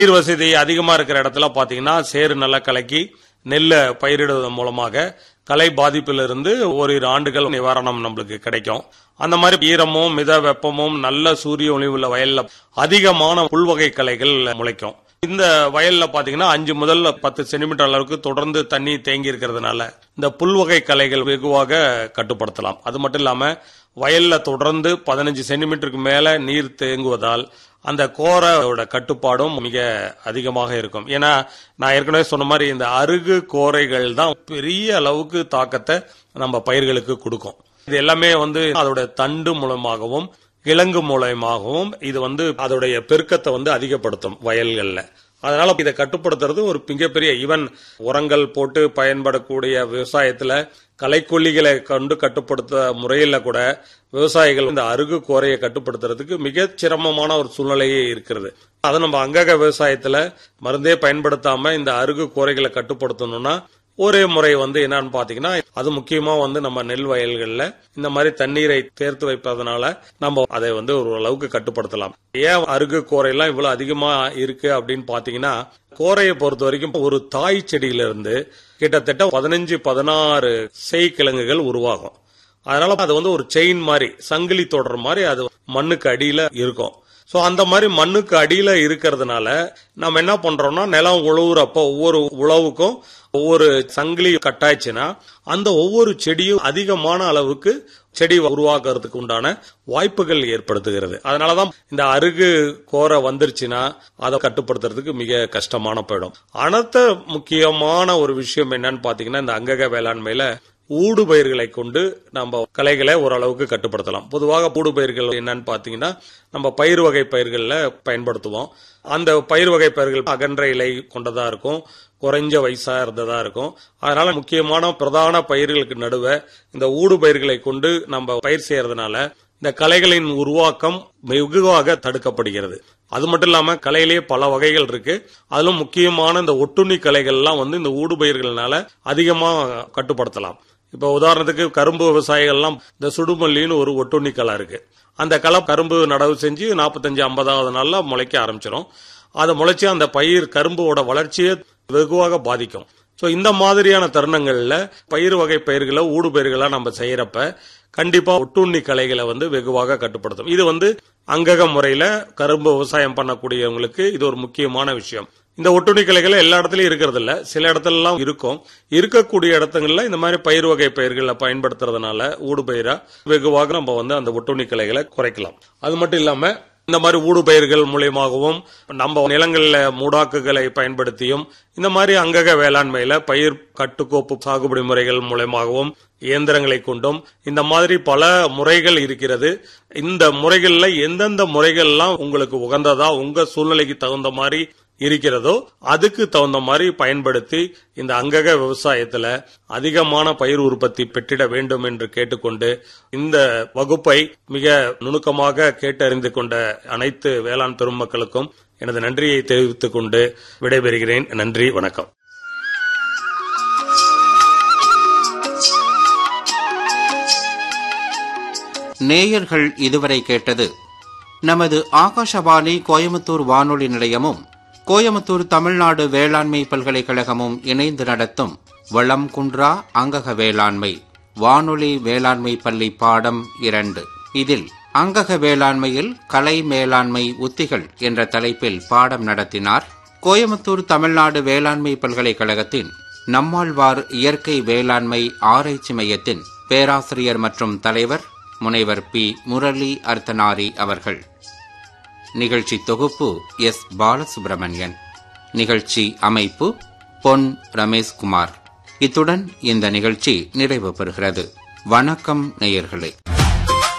நீர் வசதி அதிகமா இருக்கிற இடத்துல பாத்தீங்கன்னா சேறு நல்லா கலக்கி நெல்லை பயிரிடுவதன் மூலமாக களை பாதிப்பிலிருந்து ஓரிரு ஆண்டுகள் நிவாரணம் நம்மளுக்கு கிடைக்கும். அந்த மாதிரி ஈரமும் மித வெப்பமும் நல்ல சூரிய ஒளி உள்ள வயல்ல அதிகமான புல்வகை களைகள் முளைக்கும். இந்த வயல்ல பாத்தீங்கன்னா 5 முதல் 10 சென்டிமீட்டர் அளவுக்கு தொடர்ந்து தண்ணி தேங்கி இருக்கிறதுனால இந்த புல்வகை களைகள் வெகுவாக கட்டுப்படுத்தலாம். அது மட்டும் இல்லாம வயல்ல தொடர்ந்து 15 சென்டிமீட்டருக்கு மேல நீர் தேங்குவதால் அந்த கோரையோட கட்டுப்பாடும் மிக அதிகமாக இருக்கும். ஏன்னா நான் ஏற்கனவே சொன்ன மாதிரி இந்த அருகு கோரைகள் தான் பெரிய அளவுக்கு தாக்கத்தை நம்ம பயிர்களுக்கு கொடுக்கும். இது எல்லாமே அதோட தண்டு மூலமாகவும் கிழங்கு மூலமாகவும் இது அதோடைய பெருக்கத்தை அதிகப்படுத்தும் வயல்கள்ல. அதனால இதை கட்டுப்படுத்துறது ஒரு மிகப்பெரிய ஈவன் உரங்கள் போட்டு பயன்படக்கூடிய விவசாயத்துல களைக்கொல்லிகளை கொண்டு கட்டுப்படுத்த முறையில கூட விவசாயிகள் இந்த அருகு கோரையை கட்டுப்படுத்துறதுக்கு மிக சிரமமான ஒரு சூழ்நிலையே இருக்கிறது. அதை நம்ம அங்கக விவசாயத்துல மருந்தே பயன்படுத்தாம இந்த அருகு கோரைகளை கட்டுப்படுத்தணும்னா ஒரே முறை என்னன்னு பாத்தீங்கன்னா அது முக்கியமா நம்ம நெல் வயல்கள்ல இந்த மாதிரி தண்ணீரை சேர்த்து வைப்பதனால நம்ம அதை ஒரு அளவுக்கு கட்டுப்படுத்தலாம். ஏன் அருகு கோரையெல்லாம் இவ்வளவு அதிகமா இருக்கு அப்படின்னு பாத்தீங்கன்னா கோரையை பொறுத்த வரைக்கும் ஒரு தாய் செடியிலிருந்து கிட்டத்தட்ட 15-16 செய்கிழங்குகள் உருவாகும். அதனால அது ஒரு செயின் மாதிரி சங்கிலி தொடர் மாதிரி அது மண்ணுக்கு அடியில இருக்கும். சோ அந்த மாதிரி மண்ணுக்கு அடியில இருக்கிறதுனால நம்ம என்ன பண்றோம்னா நிலம் உழவுறப்போ ஒவ்வொரு உழவுக்கும் ஒவ்வொரு சங்கிலி கட்டாச்சுன்னா அந்த ஒவ்வொரு செடியும் அதிகமான அளவுக்கு செடி உருவாக்குறதுக்கு உண்டான வாய்ப்புகள் ஏற்படுத்துகிறது. அதனாலதான் இந்த அருகு கோரை வந்துருச்சுன்னா அதை கட்டுப்படுத்துறதுக்கு மிக கஷ்டமான போயிடும். அடுத்த முக்கியமான ஒரு விஷயம் என்னன்னு பாத்தீங்கன்னா இந்த அங்கக வேளாண்மையில ஊடு பயிர்களை கொண்டு நம்ம களைகளை ஓரளவுக்கு கட்டுப்படுத்தலாம். பொதுவாக ஊடு பயிர்கள் என்னன்னு பாத்தீங்கன்னா நம்ம பயிர் வகை பயிர்கள்ல பயன்படுத்துவோம். அந்த பயிர் வகை பயிர்கள் அகன்ற இலை கொண்டதா இருக்கும், குறைஞ்ச வயசா இருந்ததா இருக்கும். அதனால முக்கியமான பிரதான பயிர்களுக்கு நடுவே இந்த ஊடு பயிர்களை கொண்டு நம்ம பயிர் செய்யறதுனால இந்த களைகளின் உருவாக்கம் வெகுவாக தடுக்கப்படுகிறது. அது மட்டும் இல்லாம களையிலேயே பல வகைகள் இருக்கு. அதிலும் முக்கியமான இந்த ஒட்டுண்ணி களைகள் எல்லாம் இந்த ஊடு பயிர்களால அதிகமா கட்டுப்படுத்தலாம். இப்ப உதாரணத்துக்கு கரும்பு விவசாயிகள் எல்லாம் இந்த சுடுமல்லின்னு ஒரு ஒட்டுண்ணி களை இருக்கு. அந்த களை கரும்பு நடவு செஞ்சு 45-50வது நாள்ல முளைக்க ஆரம்பிச்சிடும். அதை முளைச்சு அந்த பயிர் கரும்போட வளர்ச்சியை வெகுவாக பாதிக்கும். சோ இந்த மாதிரியான தருணங்கள்ல பயிர் வகை பயிர்களை ஊடு பயிர்களா நம்ம செய்யறப்ப கண்டிப்பா ஒட்டுண்ணி களைகளை வெகுவாக கட்டுப்படுத்தும். இது அங்கக முறையில கரும்பு விவசாயம் பண்ணக்கூடியவங்களுக்கு இது ஒரு முக்கியமான விஷயம். இந்த ஒட்டுண்ணி களைகள் எல்லா இடத்துலயும் இருக்கிறது இல்ல, சில இடத்துல எல்லாம் இருக்கும். இருக்கக்கூடிய இடத்துல இந்த மாதிரி பயிர் வகை பயிர்களை பயன்படுத்துறதுனால ஊடு பயிரா வெகுவாக நம்ம அந்த ஒட்டுண்ணி களைகளை குறைக்கலாம். அது மட்டும் இல்லாம இந்த மாதிரி ஊடு பயிர்கள் மூலியமாகவும் நம்ம நிலங்கள்ல மூடாக்குகளை பயன்படுத்தியும் இந்த மாதிரி அங்கக வேளாண்மையில பயிர் கட்டுக்கோப்பு சாகுபடி முறைகள் மூலமாகவும் இயந்திரங்களை கொண்டும் இந்த மாதிரி பல முறைகள் இருக்கிறது. இந்த முறைகள்ல எந்தெந்த முறைகள்லாம் உங்களுக்கு உகந்ததா உங்க சூழ்நிலைக்கு தகுந்த மாதிரி இருக்கிறதோ அதுக்கு தகுந்த மாதிரி பயன்படுத்தி இந்த அங்கக விவசாயத்துல அதிகமான பயிர் உற்பத்தி பெற்றிட வேண்டும் என்று கேட்டுக்கொண்டு இந்த வகுப்பை மிக நுணுக்கமாக கேட்டறிந்து கொண்ட அனைத்து வேளாண் பெருமக்களுக்கும் எனது நன்றியை தெரிவித்துக் கொண்டு விடைபெறுகிறேன். நன்றி, வணக்கம். நேயர்கள் இதுவரை கேட்டது நமது ஆகாஷவாணி கோயமுத்தூர் வானொலி நிலையமும் கோயமுத்தூர் தமிழ்நாடு வேளாண்மை பல்கலைக்கழகமும் இணைந்து நடத்தும் வளம் குன்றா அங்கக வேளாண்மை வானொலி வேளாண்மை பள்ளி பாடம் 2. இதில் அங்கக வேளாண்மையில் கலை மேலாண்மை உத்திகள் என்ற தலைப்பில் பாடம் நடத்தினார் கோயமுத்தூர் தமிழ்நாடு வேளாண்மை பல்கலைக்கழகத்தின் நம்மாழ்வார் இயற்கை வேளாண்மை ஆராய்ச்சி மையத்தின் பேராசிரியர் மற்றும் தலைவர் முனைவர் பி. முரளி அர்த்தனாரி அவர்கள். நிகழ்ச்சி தொகுப்பு எஸ். பாலசுப்ரமணியன். நிகழ்ச்சி அமைப்பு பொன் ரமேஷ்குமார். இத்துடன் இந்த நிகழ்ச்சி நிறைவு பெறுகிறது. வணக்கம் நேயர்களே.